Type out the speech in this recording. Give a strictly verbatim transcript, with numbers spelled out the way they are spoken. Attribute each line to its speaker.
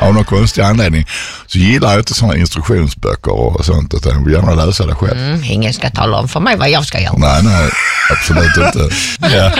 Speaker 1: av någon konstig anledning så gillar jag inte sådana instruktionsböcker och sånt, utan jag vill gärna läsa det själv.
Speaker 2: Mm, ingen ska tala om för mig vad jag ska göra.
Speaker 1: Nej, nej, absolut inte. Ja.